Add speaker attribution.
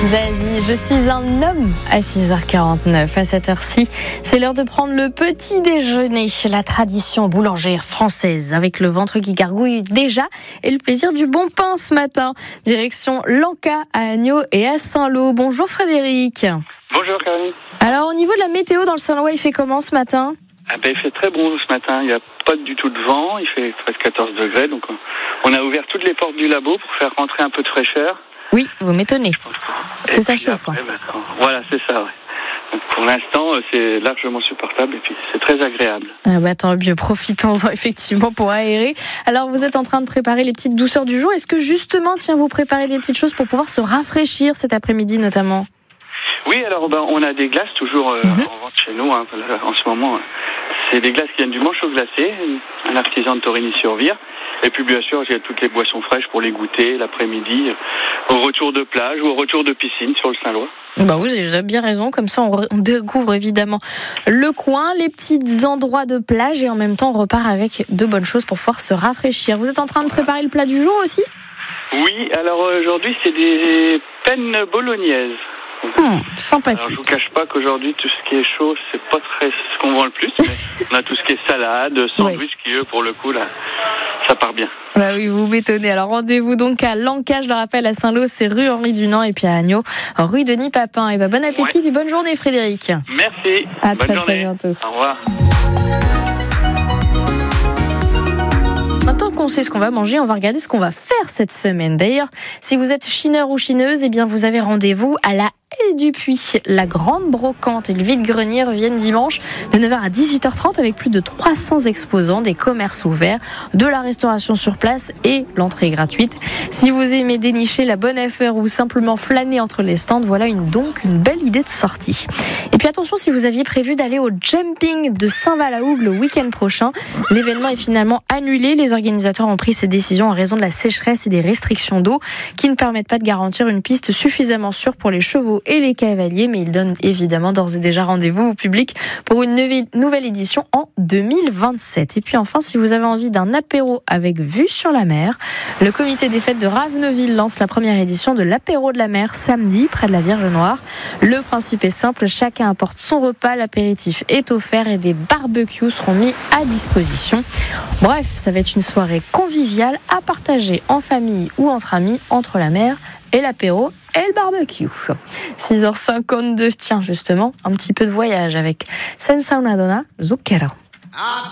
Speaker 1: Zazie, je suis un homme à 6h49. À cette heure-ci, c'est l'heure de prendre le petit déjeuner. La tradition boulangère française avec le ventre qui gargouille déjà et le plaisir du bon pain ce matin. Direction Lanka à Agneaux et à Saint-Lô. Bonjour Frédéric.
Speaker 2: Bonjour Caroline.
Speaker 1: Alors au niveau de la météo dans le Saint-Lois, il fait comment ce matin ?
Speaker 2: Il fait très bon ce matin, il n'y a pas du tout de vent, il fait presque 14 degrés, donc on a ouvert toutes les portes du labo pour faire rentrer un peu de fraîcheur.
Speaker 1: Oui, vous m'étonnez. Parce que ça chauffe.
Speaker 2: Après, voilà, c'est ça. Ouais. Donc, pour l'instant, c'est largement supportable et puis c'est très agréable.
Speaker 1: Tant mieux, profitons-en effectivement pour aérer. Alors vous êtes en train de préparer les petites douceurs du jour. Est-ce que justement, vous préparez des petites choses pour pouvoir se rafraîchir cet après-midi notamment ?
Speaker 2: Oui, alors on a des glaces toujours en vente chez nous en ce moment. C'est des glaces qui viennent du Manchot glacé, un artisan de Torigny-sur-Vire. Et puis bien sûr, j'ai toutes les boissons fraîches pour les goûter l'après-midi, au retour de plage ou au retour de piscine sur le Saint-Lois.
Speaker 1: Vous avez bien raison, comme ça on découvre évidemment le coin, les petits endroits de plage et en même temps on repart avec de bonnes choses pour pouvoir se rafraîchir. Vous êtes en train de préparer le plat du jour aussi ?
Speaker 2: Oui, alors aujourd'hui c'est des pennes bolognaises.
Speaker 1: Sympathique.
Speaker 2: Alors, je vous cache pas qu'aujourd'hui tout ce qui est chaud, c'est pas très ce qu'on vend le plus, mais on a tout ce qui est salade, sandwich qui eux pour le coup là, ça part bien.
Speaker 1: Oui, vous m'étonnez. Alors rendez-vous donc à Lanka, je le rappelle, à Saint-Lô, c'est rue Henri Dunant et puis à Agneaux, rue Denis Papin. Et bon appétit et bonne journée Frédéric.
Speaker 2: Merci.
Speaker 1: À
Speaker 2: bonne journée.
Speaker 1: Très bientôt.
Speaker 2: Au revoir.
Speaker 1: Maintenant qu'on sait ce qu'on va manger, on va regarder ce qu'on va faire cette semaine. D'ailleurs, si vous êtes chineur ou chineuse, vous avez rendez-vous à la Haie du Puy. La grande brocante et le vide-grenier reviennent dimanche de 9h à 18h30 avec plus de 300 exposants, des commerces ouverts, de la restauration sur place et l'entrée gratuite. Si vous aimez dénicher la bonne affaire ou simplement flâner entre les stands, voilà donc une belle idée de sortie. Et puis attention, si vous aviez prévu d'aller au jumping de Saint-Val-à-Hougue le week-end prochain, l'événement est finalement annulé. Les organisateurs ont pris ces décisions en raison de la sécheresse et des restrictions d'eau qui ne permettent pas de garantir une piste suffisamment sûre pour les chevaux et les cavaliers, mais ils donnent évidemment d'ores et déjà rendez-vous au public pour une nouvelle édition en 2027. Et puis enfin, si vous avez envie d'un apéro avec vue sur la mer, le comité des fêtes de Raveneville lance la première édition de l'apéro de la mer samedi près de la Vierge Noire. Le principe est simple, chacun apporte son repas, l'apéritif est offert et des barbecues seront mis à disposition. Bref, ça va être une soirée conviviale à partager en famille ou entre amis, entre la mer et l'apéro et le barbecue. 6h52, tiens justement, un petit peu de voyage avec Senza una donna, Zucchero.